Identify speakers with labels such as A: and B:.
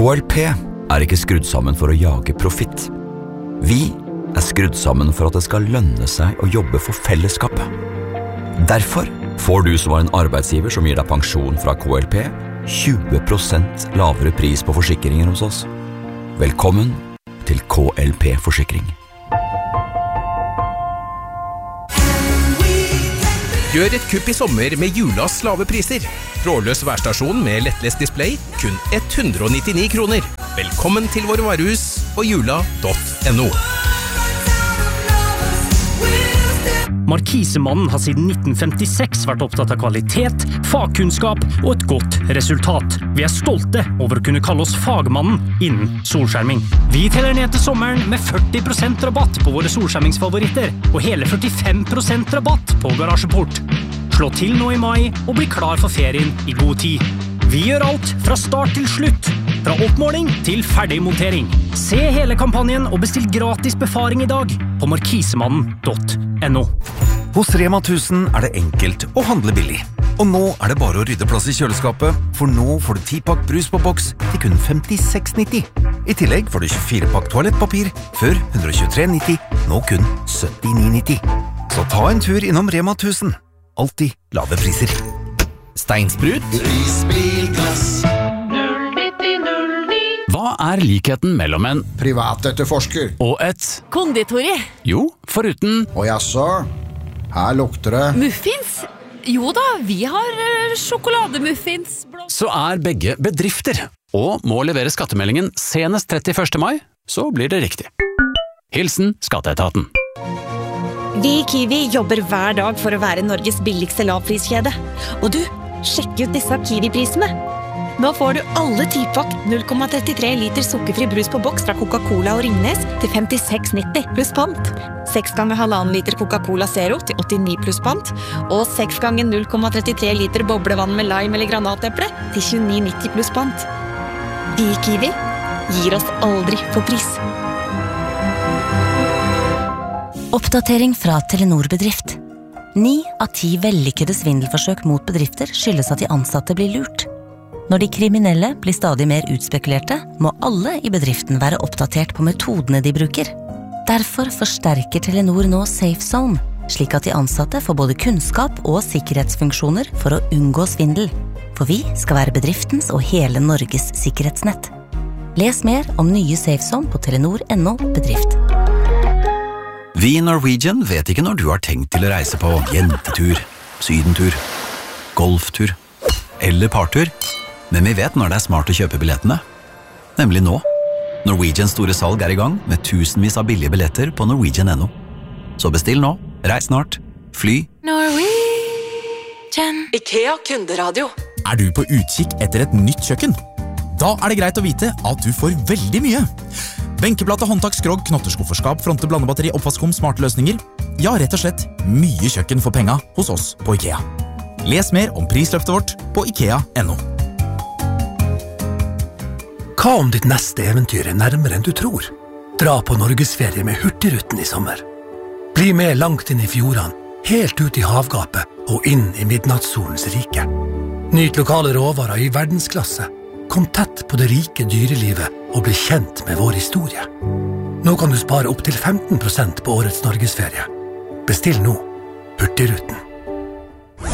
A: KLP ikke skrudd sammen for å jage profitt. Vi skrudd sammen for at det skal lønne seg å jobbe for fellesskapet. Derfor får du som var en arbeidsgiver som gir deg pensjon fra KLP 20% lavere pris på forsikringer hos oss. Velkommen til KLP Forsikring.
B: Gjør et kupp i sommer med Julas lave priser. Trådløs værstasjon med lettlest display, kun 199 kroner. Velkommen til våre varehus på jula.no.
C: Markisemannen har siden 1956 vært opptatt av kvalitet, fagkunnskap og et godt resultat. Vi stolte over å kunne kalle oss fagmannen innen solskjerming. Vi teller ned til sommeren med 40% rabatt på våre solskjermingsfavoritter og hele 45% rabatt på garasjeport. Slå til nå i mai og bli klar for ferien i god tid. Vi gjør alt fra start til slutt, fra oppmåling til ferdigmontering. Se hele kampanjen og bestill gratis befaring i dag på markisemannen.no.
D: Hos Rema 1000 det enkelt å handle billig. Og nå det bare å rydde plass i kjøleskapet, for nå får du 10-pakk brus på boks til kun 56,90. I tillegg får du 24-pakk toalettpapir før 123,90, nå kun 79,90. Så ta en tur innom Rema 1000. Alltid lave priser.
E: Steinsprut?
F: Prisbilglass.
E: 09009. Hva likheten mellom en
F: privatetterforsker
E: og et
G: konditori?
E: Jo, foruten
F: og jaså, her lukter det
G: muffins? Jo da, vi har sjokolademuffins.
E: Så begge bedrifter og må levere skattemeldingen senest 31. mai, så blir det riktig. Hilsen Skatteetaten.
H: Vi i Kiwi jobber hver dag for å være Norges billigste lavpriskjede. Og du, sjekk ut disse Kiwi-prisene. Nå får du alle 10-pakk 0,33 liter sukkerfri brus på boks fra Coca-Cola og Ringnes til 56,90 pluss pant. 6 ganger 1,5 liter Coca-Cola Zero til 89 pluss pant. Og 6 ganger 0,33 liter boblevann med lime eller granateple til 29,90 pluss pant. Vi i Kiwi gir oss aldri på pris.
I: Oppdatering fra Telenor Bedrift. 9 av 10 vellykkede svindelforsøk mot bedrifter skyldes at de ansatte blir lurt. Når de kriminelle blir stadig mer utspekulerte, må alle i bedriften være oppdatert på metodene de bruker. Derfor forsterker Telenor nå Safe Zone, slik at de ansatte får både kunnskap og sikkerhetsfunksjoner for å unngå svindel. For vi skal være bedriftens og hele Norges sikkerhetsnett. Les mer om nye Safe Zone på telenor.no bedrift.
D: Vi i Norwegian vet ikke når du har tenkt til å reise på jentetur, sydentur, golftur eller partur, men vi vet når det smart å kjøpe billettene. Nemlig nå. Norwegians store salg i gang med tusenvis av billige billetter på Norwegian.no. Så bestill nå, reis snart, fly.
J: Norwegian. IKEA kunderadio.
K: Du på utkikk etter et nytt kjøkken? Da det greit å vite at du får veldig mye. Benkeplate, håndtak, skrogg, knotterskufferskap, fronte, blandebatteri, oppvaskom, smarte løsninger. Ja, rett og slett mye kjøkken for penga hos oss på IKEA. Les mer om prisløftet vårt på IKEA.no.
L: Hva om ditt neste eventyr nærmere enn du tror? Dra på Norgesferie med Hurtigruten i sommer. Bli med langt inn i fjordene, helt ut i havgapet og inn i midnattssolens rike. Nyt lokale råvarer i verdensklasse. Kom tett på det rike dyrelivet og bli kjent med vår historie. Nå kan du spare opp til 15% på årets Norgesferie. Bestill nå. Hurtigruten.